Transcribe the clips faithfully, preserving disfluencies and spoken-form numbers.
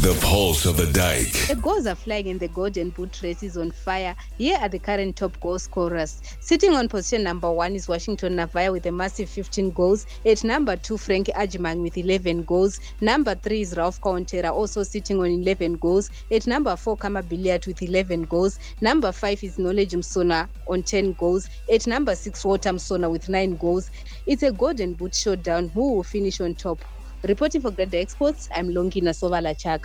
The pulse of the dike. The goals are flying and the Golden Boot race is on fire. Here are the current top goal scorers. Sitting on position number one is Washington Navaya with a massive fifteen goals. At number two, Frank Ajimang with eleven goals. Number three is Ralph Kauntera, also sitting on eleven goals. At number four, Kama Billiard with eleven goals. Number five is Knowledge Msona on ten goals. At number six, Walter Msona with nine goals. It's a Golden Boot showdown. Who will finish on top? Reporting for Great Exports, I'm Longina Sovalachak.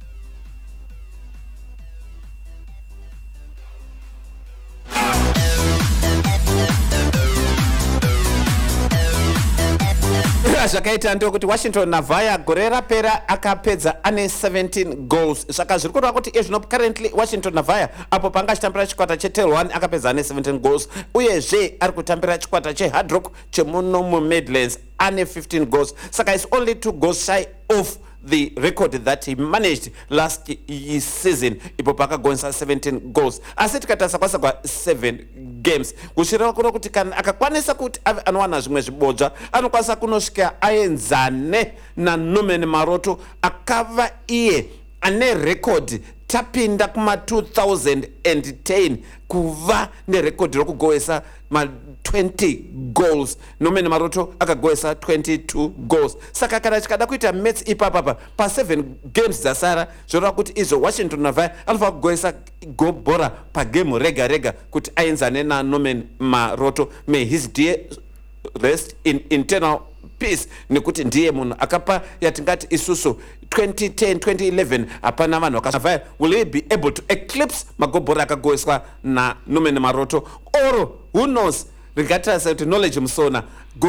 zvakaita ndokuti Washington Navaya gore rapera akapedza ane seventeen goals. Zvaka zviri kureva kuti ezvino currently Washington Navaya apo panga achitambira chikwata chetel one akapedza ane seventeen goals. Uyezve ari kutambira chikwata cheHard Rock chemuno muMidlands ane fifteen goals. Saka is only two goals shy of the record that he managed last season ipo pakagonesa seventeen goals. Asi tikatarisa kwasa kwa seven games kushirira kuno kuti kana akakwanisa kuti ave anowana zvimwe zvibodzva anokwanisa kunosvika aenzane naNorman Maroto akava iye ane record tapinda kuma two thousand ten kuva nerekodhi rokugoesa ma twenty goals. Norman Maroto akagoesa twenty-two goals. Saka kana chikada kuita Mets ipapapa pa seven games dzasara zvoreva kuti izvo Washington Navaya anofanira kugoesa goal bora pa game rega rega kuti aenzane naNorman Maroto. May his day rest in internal peace, nekuti ndiye munhu akapa yatingati isusu twenty ten twenty eleven hapana vanhu vakasavaya. Will he be able to eclipse magobhora akagoeswa naNorman Maroto, or who knows, rikatarisa kuti Knowledge Msona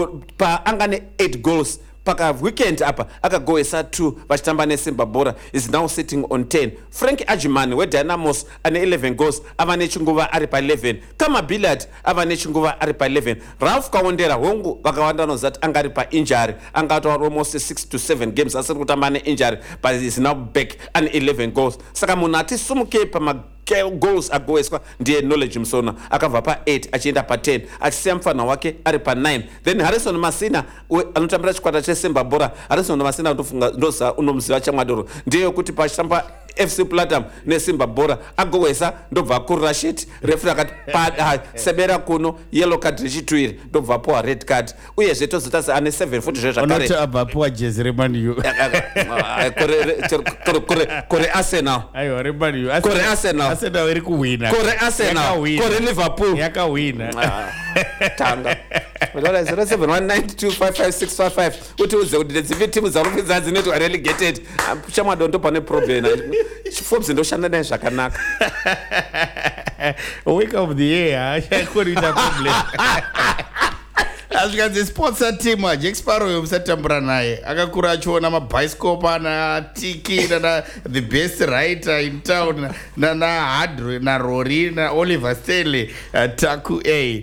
pa angane eight goals paka weekend apa akagoesa two vachitamba neSimba Bora is now sitting on ten. Frank Ajimani weDynamos ane eleven goals ava nechinguva ari pa eleven. Kama Billiard ava nechinguva ari pa eleven. Ralph Kauntera hongu vakawanda nozati angari pa injury angata almost six to seven games asiri kutamba ne injury but is now back ane eleven goals. Saka munhu atisumuke pa goals agoeswa ndiye Knowledge Msona akabva pa eight achienda pa ten achisiya mufana wake ari pa nine. Then Harrison Masina anotambira chikwata cheSimba Bora. Harrison Masina ndofunga ndoza unomziva chamwadoro ndiye kuti pachitamba F C Platinum neSimba Bora agoesa ndobva kuRashid referee akati pa sebera kuno yellow card richitwiri ndobva po red card. Uye zveto zotasa ane seven futi zvezvakare unoti abva po jezi remanu kore kore kore Arsenal aiwa remanu kore Arsenal Arsenal iri kuwina kore Arsenal kore Liverpool yakawina tanga wala zero seven one nine two five five six five five uti uze kuti dzive timu dzarufidza dzinoti relegated chamwadondo pane problem Forbes ndoshanda naye zvakanaka. Week of the year akuita problem. Asvika the sponsor team Jack Sparrow yomusatambura naye akakura achiona mabicycle ana Tiki na the best writer in town na na Hadro na Rory na Oliver Stanley uh, Taku A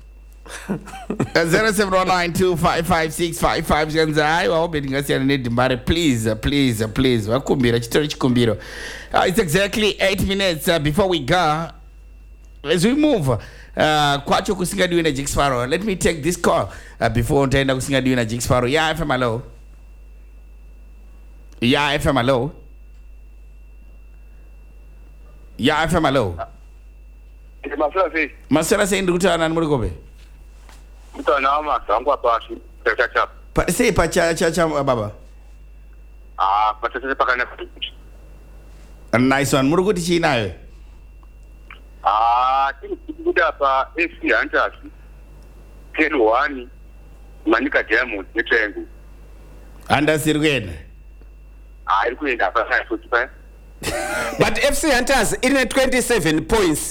zero seven one nine two five five six five five zenzai waobe ndingasiyana neDimbare please please please vakumbira chitori chikumbiro. Uh, it's exactly eight minutes uh, before we go as we move uh, kwacho kusingadiwe na Jack Sparrow. Let me take this call uh, before ntaenda kusingadiwe na Jack Sparrow. Yeah, F M hello. Yeah, F M hello. Yeah, F M hello. Masela sei. Masela sei ndikuti ana muri kobe. Mutana ama sangwa pashi. Cha cha. Pa sei pa cha cha cha baba. Ah, patese pakana. Nice one. Muri kuti chinayo. Ah, tikuda pa F C Hunters. ten one Manika Diamond netrengu. Hunters iri kuenda. Ah, iri kuenda pa five forty-five. But F C Hunters ine twenty-seven points.